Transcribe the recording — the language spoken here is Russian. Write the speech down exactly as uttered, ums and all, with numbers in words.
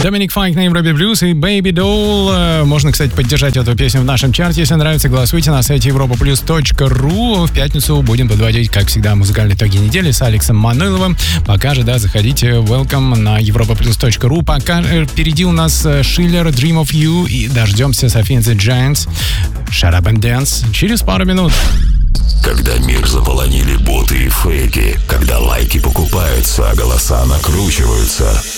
Доминик Файк на Европе Плюс и Baby Doll. Можно, кстати, поддержать эту песню в нашем чарте. Если нравится, голосуйте на сайте европа плюс точка ру. В пятницу будем подводить, как всегда, музыкальные итоги недели с Алексом Мануиловым. Пока же, да, заходите, welcome на европа плюс точка ру. Пока впереди у нас Шиллер, Dream of You и дождемся Софи and the Giants, Shut Up and Dance через пару минут. Когда мир заполонили боты и фейки, когда лайки покупаются, а голоса накручиваются,